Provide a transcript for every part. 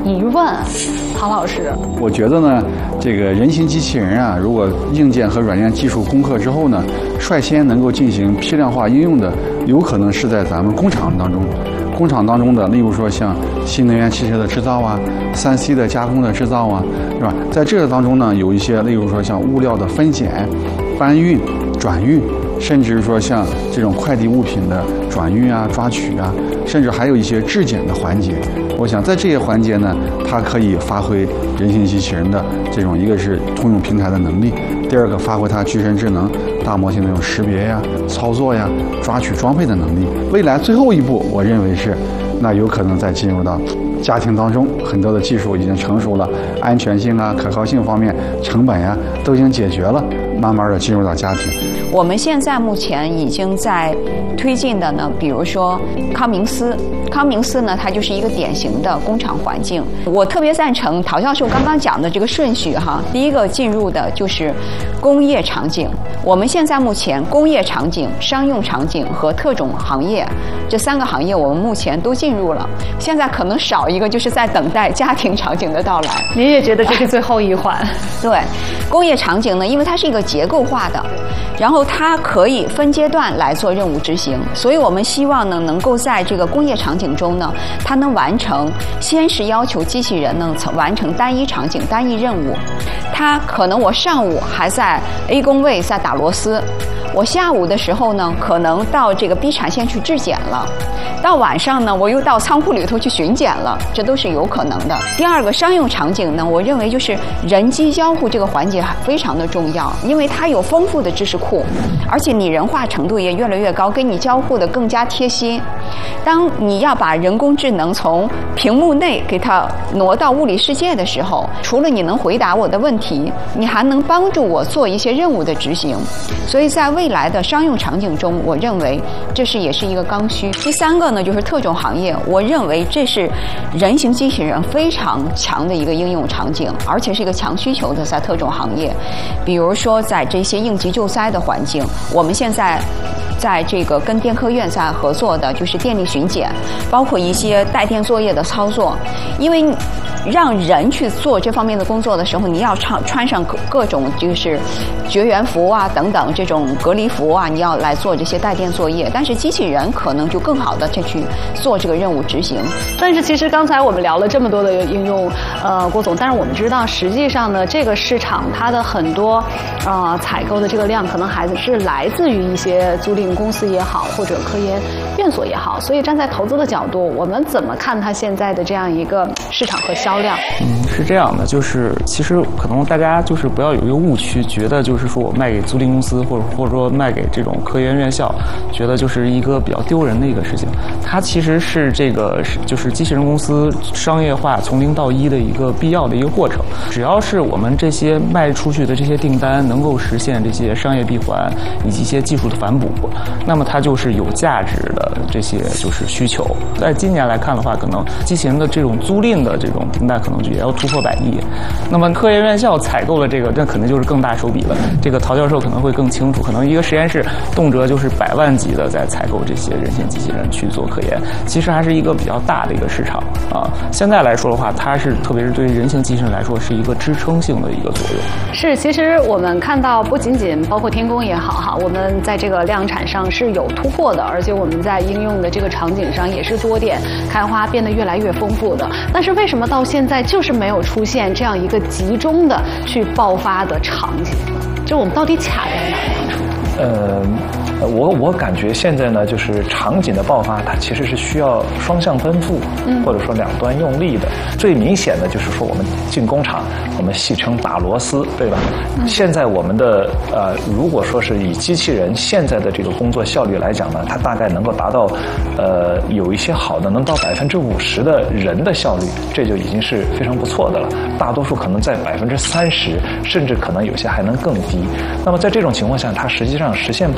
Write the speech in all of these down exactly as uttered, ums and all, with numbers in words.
疑问，唐老师。 我觉得呢，这个人形机器人啊，如果硬件和软件技术攻克之后呢，率先能够进行批量化应用的，有可能是在咱们工厂当中。工厂当中的，例如说像新能源汽车的制造啊，三 C 的加工的制造啊，是吧？在这个当中呢，有一些，例如说像物料的分拣、搬运、转运，甚至说像这种快递物品的转运啊、抓取啊，甚至还有一些质检的环节。我想在这些环节呢，它可以发挥人形机器人的这种，一个是通用平台的能力，第二个发挥它具身智能、大模型的这种识别呀、操作呀、抓取装配的能力。未来最后一步，我认为是，那有可能再进入到家庭当中，很多的技术已经成熟了，安全性啊、可靠性方面、成本呀、啊、都已经解决了，慢慢的进入到家庭。 我们现在目前已经在推进的呢，比如说康明斯。康明斯呢，它就是一个典型的工厂环境。我特别赞成陶教授刚刚讲的这个顺序哈。第一个进入的就是工业场景。我们现在目前工业场景、商用场景和特种行业这三个行业，我们目前都进入了。现在可能少一个，就是在等待家庭场景的到来。 您也觉得这是最后一环？ 对，工业场景呢，因为它是一个结构化的，然后它可以分阶段来做任务执行，所以我们希望呢，能够在这个工业场景中呢，它能完成，先是要求机器人呢完成单一场景、单一任务。它可能我上午还在 A 工位在打螺丝，我下午的时候呢，可能到这个 B 产线去质检了，到晚上呢，我又到仓库里头去巡检了，这都是有可能的。第二个商用场景呢，我认为就是人机交互这个环节非常的重要，因为它有丰富的知识库，而且拟人化程度也越来越高，跟你交互的更加贴心。当你要把人工智能从屏幕内给它挪到物理世界的时候，除了你能回答我的问题，你还能帮助我做一些任务的执行。所以在未来的商用场景中，我认为这是也是一个刚需。第三个呢，就是特种行业，我认为这是人形机器人非常强的一个应用场景，而且是一个强需求的在特种行业。比如说在这些应急救灾的环境，我们现在在这个跟电科院在合作的就是电力巡检，包括一些带电作业的操作。因为让人去做这方面的工作的时候，你要穿穿上各各种就是绝缘服啊等等这种隔离服啊，你要来做这些带电作业。但是机器人可能就更好的去去做这个任务执行。 但是其实刚才我们聊了这么多的应用，呃，郭总，但是我们知道实际上呢，这个市场它的很多呃采购的这个量可能还是来自于一些租赁公司也好，或者科研院所也好。所以站在投资的角度，我们怎么看它现在的这样一个市场和销量？ 嗯，是这样的，就是其实可能大家就是不要有一个误区，觉得就是说我卖给租赁公司，或者或者说卖给这种科研院校，觉得就是一个比较丢人的一个事情。它其实是这个就是机器人公司商业化从零到一的一个必要的一个过程。只要是我们这些卖出去的这些订单能够实现这些商业闭环以及一些技术的反哺，那么它就是有价值的这些就是需求。在今年来看的话，可能机器人的这种租赁的这种订单可能就也要突破百亿。那么科研院校采购的这个，那肯定就是更大手笔了。这个陶教授可能会更清楚，可能一个实验室动辄就是百万级的在采购这些人形机器人去做科研，其实还是一个比较大的一个市场啊。现在来说的话，它是特别是对于人形机器人来说是一个支撑性的一个作用。 是，其实我们看到不仅仅包括天宫也好哈，我们在这个量产上是有突破的，而且我们在应用的这个场景上也是多点开花，变得越来越丰富的。但是为什么到现在就是没有出现这样一个集中的去爆发的场景？就我们到底卡在哪儿？ 呃，我我感觉现在呢，就是场景的爆发，它其实是需要双向奔赴，嗯，或者说两端用力的。最明显的就是说，我们进工厂，我们戏称打螺丝，对吧？嗯、现在我们的呃，如果说是以机器人现在的这个工作效率来讲呢，它大概能够达到呃有一些好的能到百分之五十的人的效率，这就已经是非常不错的了。大多数可能在百分之三十，甚至可能有些还能更低。那么在这种情况下，它实际上实现不了它的这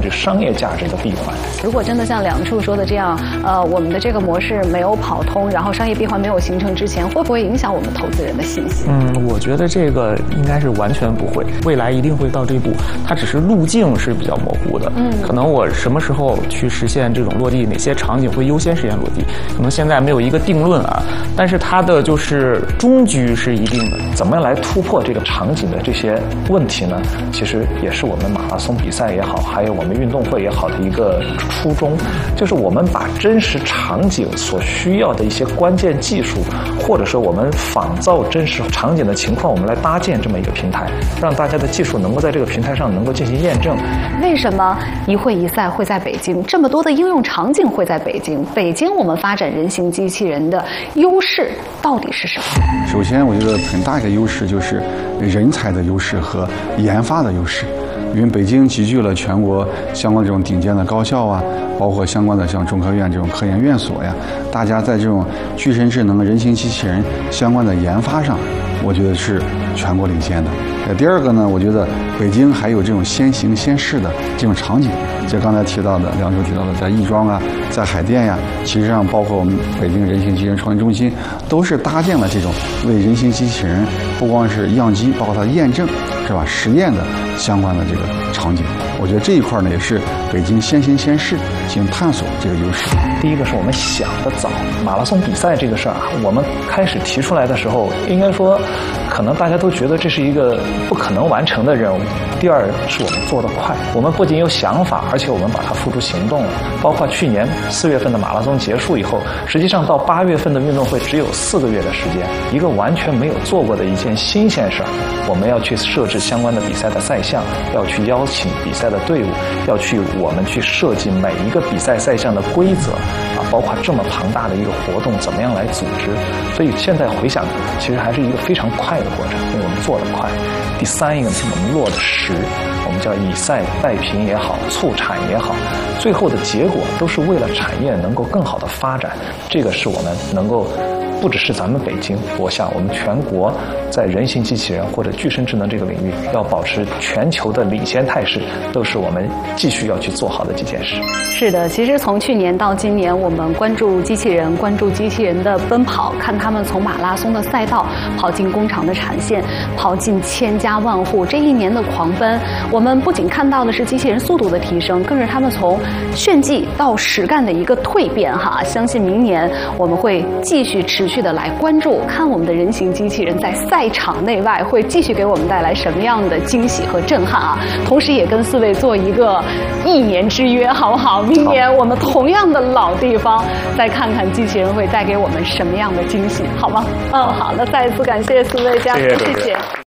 具商业价值的闭环。 如果真的像梁处说的这样，呃，我们的这个模式没有跑通，然后商业闭环没有形成之前，会不会影响我们投资人的信心？ 嗯，我觉得这个应该是完全不会，未来一定会到这一步，它只是路径是比较模糊的。嗯，可能我什么时候去实现这种落地，哪些场景会优先实现落地，可能现在没有一个定论啊，但是它的就是终局是一定的。 怎么样来突破这个场景的这些问题呢？其实也是我们马拉松比赛也好，还有我们运动会也好的一个初衷，就是我们把真实场景所需要的一些关键技术，或者说我们仿造真实场景的情况，我们来搭建这么一个平台，让大家的技术能够在这个平台上能够进行验证。 为什么一会一赛会在北京？这么多的应用场景会在北京？北京我们发展人形机器人的优势到底是什么？ 首先，我觉得很大一个优势就是人才的优势和研发的优势。因为北京集聚了全国相关这种顶尖的高校啊，包括相关的像中科院这种科研院所呀，大家在这种具身智能、人形机器人相关的研发上，我觉得是全国领先的。呃，第二个呢，我觉得北京还有这种先行先试的这种场景，就刚才提到的梁处提到的，在亦庄啊，在海淀呀，其实上包括我们北京人形机器人创新中心，都是搭建了这种为人形机器人不光是样机，包括它验证，是吧？实验的相关的这个场景，我觉得这一块呢，也是北京先行先试进行探索这个优势。 第一个是我们想得早，马拉松比赛这个事儿啊，我们开始提出来的时候，应该说，可能大家都觉得这是一个不可能完成的任务。第二是我们做得快，我们不仅有想法，而且我们把它付诸行动了。包括去年四月份的马拉松结束以后，实际上到八月份的运动会只有四个月的时间，一个完全没有做过的一件新鲜事儿，我们要去设置相关的比赛的赛项，要去邀请比赛的队伍，要去我们去设计每一个比赛赛项的规则啊，包括这么庞大的一个活动怎么样来组织。所以现在回想，其实还是一个非常快的过程，因为我们做得快。第三一个是我们落的实，我们叫以赛代贫也好，促产也好，最后的结果都是为了产业能够更好的发展。这个是我们能够不只是咱们北京，我想我们全国在人形机器人或者具身智能这个领域要保持全球的领先态势，都是我们继续要去做好的几件事。 是的，其实从去年到今年，我们关注机器人，关注机器人的奔跑，看他们从马拉松的赛道跑进工厂的产线，跑进千家万户，这一年的狂奔，我们不仅看到的是机器人速度的提升，更是他们从炫技到实干的一个蜕变哈。相信明年我们会继续持续的来关注，看我们的人形机器人在赛场内外会继续给我们带来什么样的惊喜和震撼啊！同时也跟四位做一个一年之约，好不好？明年我们同样的老地方，再看看机器人会带给我们什么样的惊喜，好吗？嗯，好，那再一次感谢四位嘉宾，谢谢。